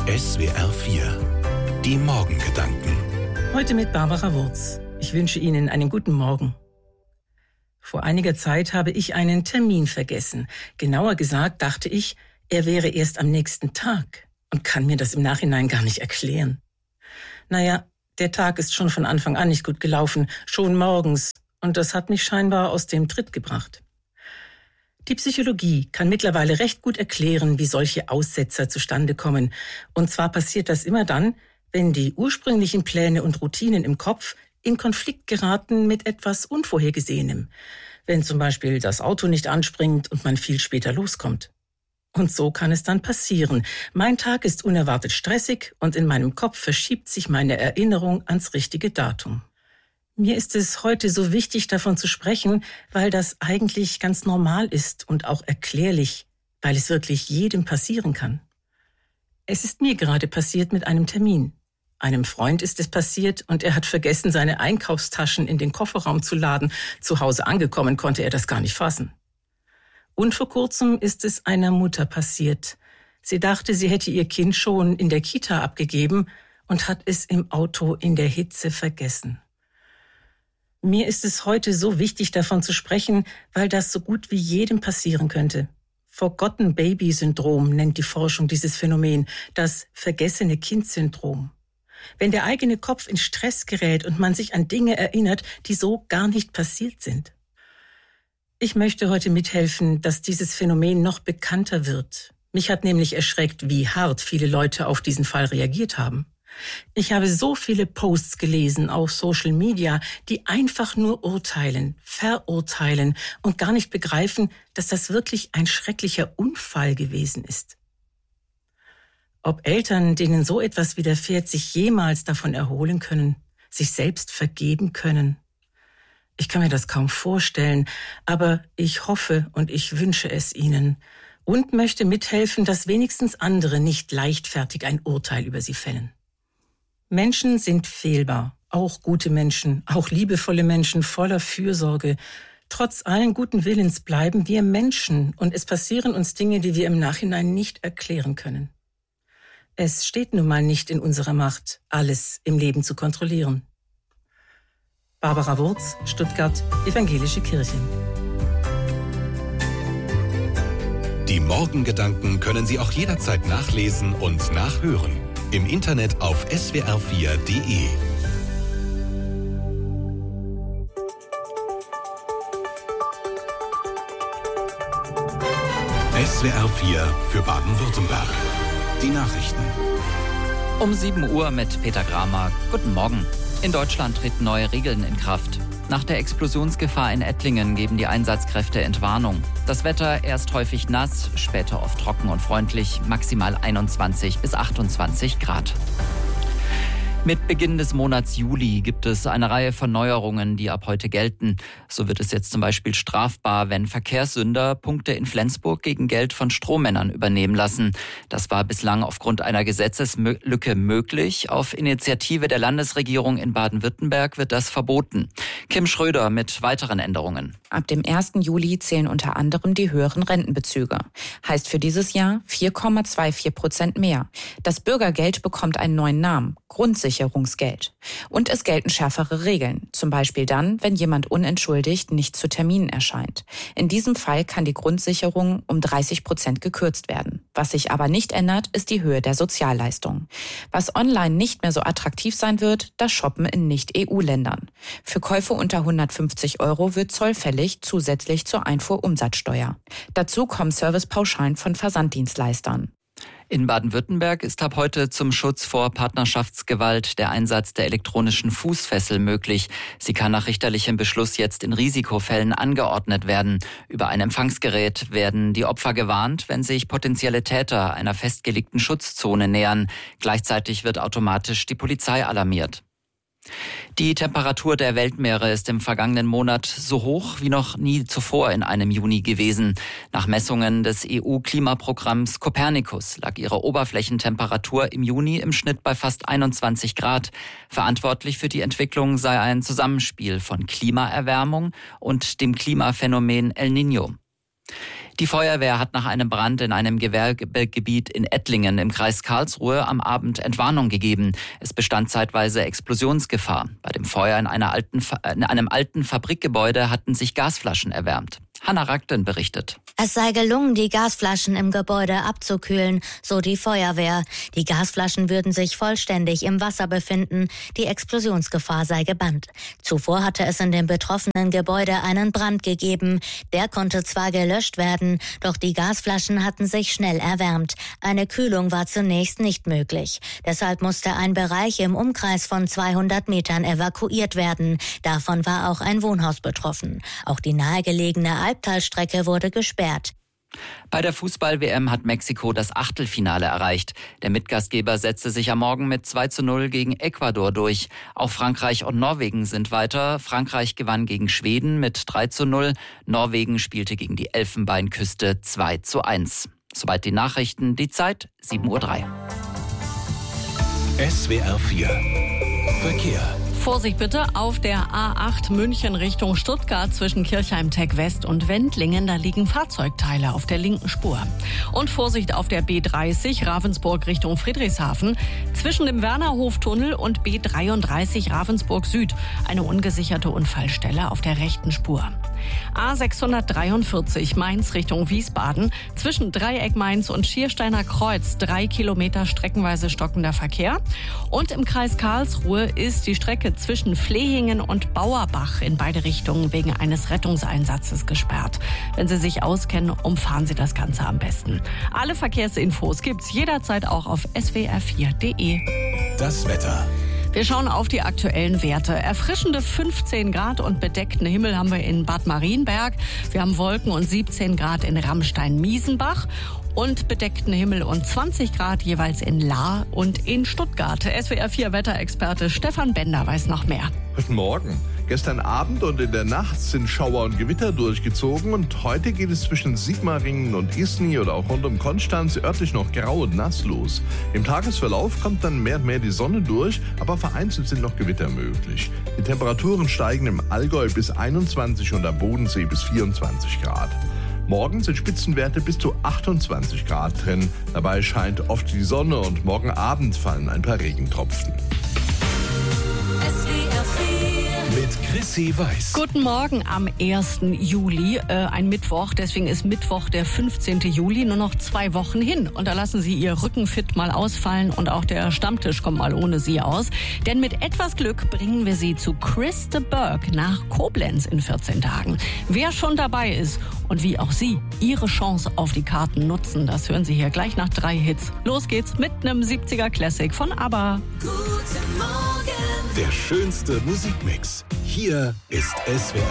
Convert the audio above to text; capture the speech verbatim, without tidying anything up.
S W R vier. Die Morgengedanken. Heute mit Barbara Wurz. Ich wünsche Ihnen einen guten Morgen. Vor einiger Zeit habe ich einen Termin vergessen. Genauer gesagt dachte ich, er wäre erst am nächsten Tag und kann mir das im Nachhinein gar nicht erklären. Naja, der Tag ist schon von Anfang an nicht gut gelaufen, schon morgens, und das hat mich scheinbar aus dem Tritt gebracht. Die Psychologie kann mittlerweile recht gut erklären, wie solche Aussetzer zustande kommen. Und zwar passiert das immer dann, wenn die ursprünglichen Pläne und Routinen im Kopf in Konflikt geraten mit etwas Unvorhergesehenem. Wenn zum Beispiel das Auto nicht anspringt und man viel später loskommt. Und so kann es dann passieren. Mein Tag ist unerwartet stressig und in meinem Kopf verschiebt sich meine Erinnerung ans richtige Datum. Mir ist es heute so wichtig, davon zu sprechen, weil das eigentlich ganz normal ist und auch erklärlich, weil es wirklich jedem passieren kann. Es ist mir gerade passiert mit einem Termin. Einem Freund ist es passiert und er hat vergessen, seine Einkaufstaschen in den Kofferraum zu laden. Zu Hause angekommen konnte er das gar nicht fassen. Und vor kurzem ist es einer Mutter passiert. Sie dachte, sie hätte ihr Kind schon in der Kita abgegeben und hat es im Auto in der Hitze vergessen. Mir ist es heute so wichtig, davon zu sprechen, weil das so gut wie jedem passieren könnte. Forgotten Baby Syndrom nennt die Forschung dieses Phänomen, das vergessene Kind-Syndrom. Wenn der eigene Kopf in Stress gerät und man sich an Dinge erinnert, die so gar nicht passiert sind. Ich möchte heute mithelfen, dass dieses Phänomen noch bekannter wird. Mich hat nämlich erschreckt, wie hart viele Leute auf diesen Fall reagiert haben. Ich habe so viele Posts gelesen auf Social Media, die einfach nur urteilen, verurteilen und gar nicht begreifen, dass das wirklich ein schrecklicher Unfall gewesen ist. Ob Eltern, denen so etwas widerfährt, sich jemals davon erholen können, sich selbst vergeben können? Ich kann mir das kaum vorstellen, aber ich hoffe und ich wünsche es ihnen und möchte mithelfen, dass wenigstens andere nicht leichtfertig ein Urteil über sie fällen. Menschen sind fehlbar, auch gute Menschen, auch liebevolle Menschen voller Fürsorge. Trotz allen guten Willens bleiben wir Menschen und es passieren uns Dinge, die wir im Nachhinein nicht erklären können. Es steht nun mal nicht in unserer Macht, alles im Leben zu kontrollieren. Barbara Wurz, Stuttgart, Evangelische Kirche. Die Morgengedanken können Sie auch jederzeit nachlesen und nachhören. Im Internet auf S W R vier Punkt de. S W R vier für Baden-Württemberg. Die Nachrichten. Um sieben Uhr mit Peter Gramer. Guten Morgen. In Deutschland treten neue Regeln in Kraft. Nach der Explosionsgefahr in Ettlingen geben die Einsatzkräfte Entwarnung. Das Wetter erst häufig nass, später oft trocken und freundlich, maximal einundzwanzig bis achtundzwanzig Grad. Mit Beginn des Monats Juli gibt es eine Reihe von Neuerungen, die ab heute gelten. So wird es jetzt zum Beispiel strafbar, wenn Verkehrssünder Punkte in Flensburg gegen Geld von Strohmännern übernehmen lassen. Das war bislang aufgrund einer Gesetzeslücke möglich. Auf Initiative der Landesregierung in Baden-Württemberg wird das verboten. Kim Schröder mit weiteren Änderungen. Ab dem ersten Juli zählen unter anderem die höheren Rentenbezüge. Heißt für dieses Jahr vier Komma vierundzwanzig Prozent mehr. Das Bürgergeld bekommt einen neuen Namen, Grundsicherungsgeld. Und es gelten schärfere Regeln, zum Beispiel dann, wenn jemand unentschuldigt nicht zu Terminen erscheint. In diesem Fall kann die Grundsicherung um dreißig Prozent gekürzt werden. Was sich aber nicht ändert, ist die Höhe der Sozialleistungen. Was online nicht mehr so attraktiv sein wird, das Shoppen in Nicht-E U-Ländern. Für Käufe unter hundertfünfzig Euro wird Zoll fällig, zusätzlich zur Einfuhrumsatzsteuer. Dazu kommen Servicepauschalen von Versanddienstleistern. In Baden-Württemberg ist ab heute zum Schutz vor Partnerschaftsgewalt der Einsatz der elektronischen Fußfessel möglich. Sie kann nach richterlichem Beschluss jetzt in Risikofällen angeordnet werden. Über ein Empfangsgerät werden die Opfer gewarnt, wenn sich potenzielle Täter einer festgelegten Schutzzone nähern. Gleichzeitig wird automatisch die Polizei alarmiert. Die Temperatur der Weltmeere ist im vergangenen Monat so hoch wie noch nie zuvor in einem Juni gewesen. Nach Messungen des E U-Klimaprogramms Copernicus lag ihre Oberflächentemperatur im Juni im Schnitt bei fast einundzwanzig Grad. Verantwortlich für die Entwicklung sei ein Zusammenspiel von Klimaerwärmung und dem Klimaphänomen El Niño. Die Feuerwehr hat nach einem Brand in einem Gewerbegebiet in Ettlingen im Kreis Karlsruhe am Abend Entwarnung gegeben. Es bestand zeitweise Explosionsgefahr. Bei dem Feuer in, einer alten, in einem alten Fabrikgebäude hatten sich Gasflaschen erwärmt. Hanna Rakten berichtet. Es sei gelungen, die Gasflaschen im Gebäude abzukühlen, so die Feuerwehr. Die Gasflaschen würden sich vollständig im Wasser befinden. Die Explosionsgefahr sei gebannt. Zuvor hatte es in dem betroffenen Gebäude einen Brand gegeben. Der konnte zwar gelöscht werden, doch die Gasflaschen hatten sich schnell erwärmt. Eine Kühlung war zunächst nicht möglich. Deshalb musste ein Bereich im Umkreis von zweihundert Metern evakuiert werden. Davon war auch ein Wohnhaus betroffen. Auch die nahegelegene Albtalstrecke wurde gesperrt. Bei der Fußball-W M hat Mexiko das Achtelfinale erreicht. Der Mitgastgeber setzte sich am Morgen mit zwei zu null gegen Ecuador durch. Auch Frankreich und Norwegen sind weiter. Frankreich gewann gegen Schweden mit drei zu null. Norwegen spielte gegen die Elfenbeinküste zwei zu eins. Soweit die Nachrichten. Die Zeit sieben Uhr drei. S W R vier Verkehr. Vorsicht bitte auf der A acht München Richtung Stuttgart zwischen Kirchheim-Tech West und Wendlingen. Da liegen Fahrzeugteile auf der linken Spur. Und Vorsicht auf der B dreißig Ravensburg Richtung Friedrichshafen zwischen dem Wernerhoftunnel und B dreiunddreißig Ravensburg Süd. Eine ungesicherte Unfallstelle auf der rechten Spur. A sechshundertdreiundvierzig Mainz Richtung Wiesbaden zwischen Dreieck Mainz und Schiersteiner Kreuz. Drei Kilometer streckenweise stockender Verkehr. Und im Kreis Karlsruhe ist die Strecke zwischen Flehingen und Bauerbach in beide Richtungen wegen eines Rettungseinsatzes gesperrt. Wenn Sie sich auskennen, umfahren Sie das Ganze am besten. Alle Verkehrsinfos gibt's jederzeit auch auf S W R vier Punkt de. Das Wetter. Wir schauen auf die aktuellen Werte. Erfrischende fünfzehn Grad und bedeckten Himmel haben wir in Bad Marienberg. Wir haben Wolken und siebzehn Grad in Ramstein-Miesenbach. Und bedeckten Himmel und zwanzig Grad jeweils in Lahr und in Stuttgart. S W R vier Wetterexperte Stefan Bender weiß noch mehr. Guten Morgen. Gestern Abend und in der Nacht sind Schauer und Gewitter durchgezogen und heute geht es zwischen Sigmaringen und Isny oder auch rund um Konstanz örtlich noch grau und nass los. Im Tagesverlauf kommt dann mehr und mehr die Sonne durch, aber vereinzelt sind noch Gewitter möglich. Die Temperaturen steigen im Allgäu bis einundzwanzig und am Bodensee bis vierundzwanzig Grad. Morgen sind Spitzenwerte bis zu achtundzwanzig Grad drin. Dabei scheint oft die Sonne und morgen Abend fallen ein paar Regentropfen. Mit Chrissy Weiß. Guten Morgen am ersten Juli, äh, ein Mittwoch. Deswegen ist Mittwoch der fünfzehnten Juli, nur noch zwei Wochen hin. Und da lassen Sie Ihr Rückenfit mal ausfallen und auch der Stammtisch kommt mal ohne Sie aus. Denn mit etwas Glück bringen wir Sie zu Chris de Burgh nach Koblenz in vierzehn Tagen. Wer schon dabei ist und wie auch Sie Ihre Chance auf die Karten nutzen, das hören Sie hier gleich nach drei Hits. Los geht's mit einem siebziger Classic von ABBA. Guten Morgen. Der schönste Musikmix. Hier ist S W R